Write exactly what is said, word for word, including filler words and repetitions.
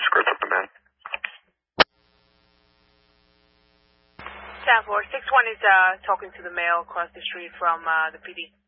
skirts of the men. ten four, six one is uh, talking to the male across the street from uh, the P D.